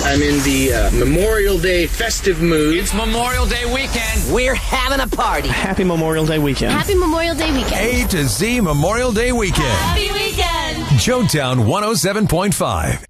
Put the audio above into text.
I'm in the Memorial Day festive mood. It's Memorial Day weekend. We're having a party. Happy Memorial Day weekend. Happy Memorial Day weekend. A to Z Memorial Day weekend. Happy weekend. Joetown 107.5.